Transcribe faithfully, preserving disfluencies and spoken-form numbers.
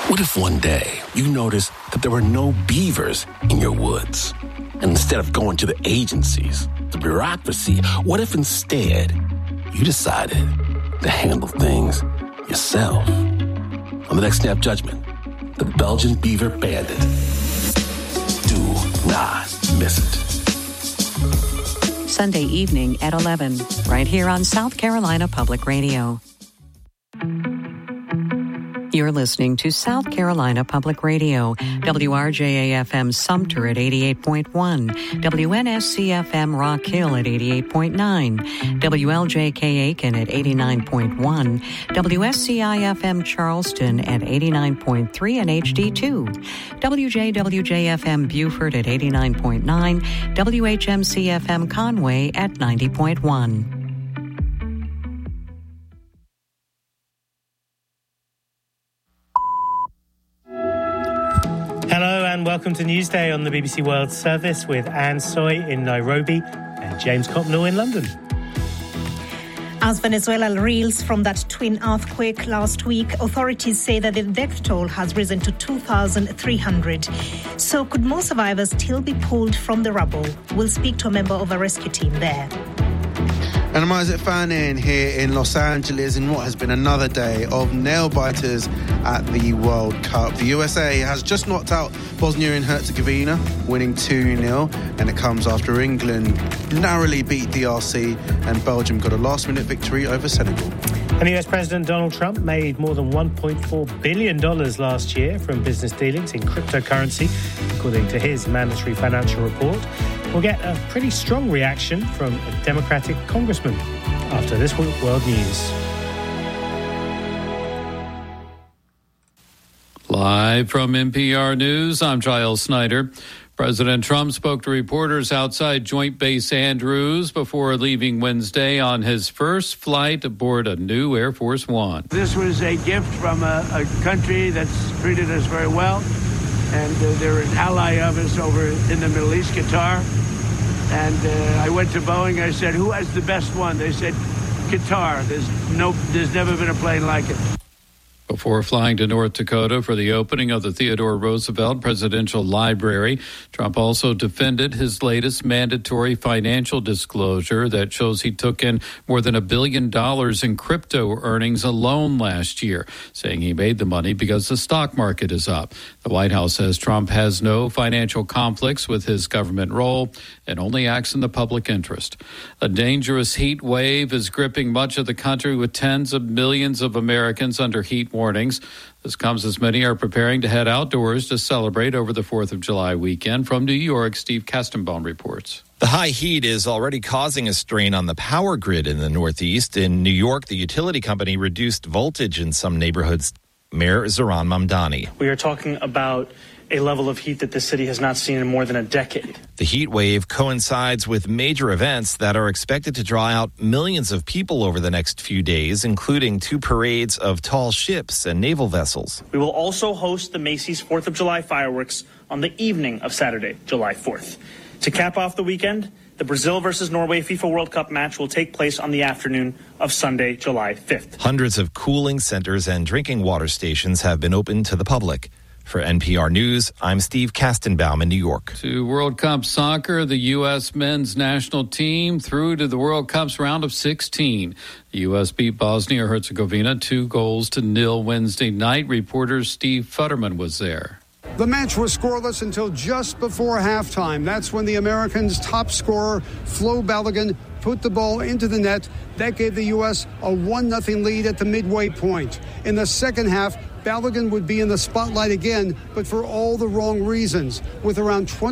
What if one day you noticed that there were no beavers in your woods? And instead of going to the agencies, the bureaucracy, what if instead you decided to handle things yourself? On the next Snap Judgment, the Belgian Beaver Bandit. Do not miss it. Sunday evening at eleven, right here on South Carolina Public Radio. You're listening to South Carolina Public Radio, W R J A F M Sumter at eighty-eight point one, W N S C F M Rock Hill at eighty-eight point nine, W L J K Aiken at eighty-nine point one, W S C I F M Charleston at eighty-nine point three and H D two, W J W J F M Beaufort at eighty-nine point nine, W H M C F M Conway at ninety point one. Hello and welcome to Newsday on the B B C World Service with Anne Soy in Nairobi and James Copnell in London. As Venezuela reels from that twin earthquake last week, authorities say that the death toll has risen to two thousand three hundred. So could more survivors still be pulled from the rubble? We'll speak to a member of a rescue team there. And I'm Isaac Fanning here in Los Angeles in what has been another day of nail-biters at the World Cup. The U S A has just knocked out Bosnia and Herzegovina, winning two nil, and it comes after England narrowly beat D R C and Belgium got a last-minute victory over Senegal. And U S President Donald Trump made more than one point four billion dollars last year from business dealings in cryptocurrency, according to his mandatory financial report. We'll get a pretty strong reaction from a Democratic congressman after this week's World News. Live from N P R News, I'm Giles Snyder. President Trump spoke to reporters outside Joint Base Andrews before leaving Wednesday on his first flight aboard a new Air Force One. This was a gift from a, a country that's treated us very well, and uh, they're an ally of us over in the Middle East, Qatar. And uh, I went to Boeing, I said, who has the best one? They said, Qatar. There's no, there's never been a plane like it. Before flying to North Dakota for the opening of the Theodore Roosevelt Presidential Library, Trump also defended his latest mandatory financial disclosure that shows he took in more than a billion dollars in crypto earnings alone last year, saying he made the money because the stock market is up. The White House says Trump has no financial conflicts with his government role and only acts in the public interest. A dangerous heat wave is gripping much of the country with tens of millions of Americans under heat warnings. This comes as many are preparing to head outdoors to celebrate over the fourth of July weekend. From New York, Steve Kastenbaum reports. The high heat is already causing a strain on the power grid in the Northeast. In New York, the utility company reduced voltage in some neighborhoods. Mayor Zoran Mamdani. We are talking about a level of heat that the city has not seen in more than a decade. The heat wave coincides with major events that are expected to draw out millions of people over the next few days, including two parades of tall ships and naval vessels. We will also host the Macy's fourth of July fireworks on the evening of Saturday, July fourth. To cap off the weekend, the Brazil versus Norway FIFA World Cup match will take place on the afternoon of Sunday, July fifth. Hundreds of cooling centers and drinking water stations have been opened to the public. For N P R News, I'm Steve Kastenbaum in New York. To World Cup soccer, the U S men's national team through to the World Cup's round of sixteen. The U S beat Bosnia-Herzegovina two goals to nil Wednesday night. Reporter Steve Futterman was there. The match was scoreless until just before halftime. That's when the Americans' top scorer, Flo Balogun, put the ball into the net. That gave the U S a one nothing lead at the midway point. In the second half, Balogun would be in the spotlight again, but for all the wrong reasons. With around twenty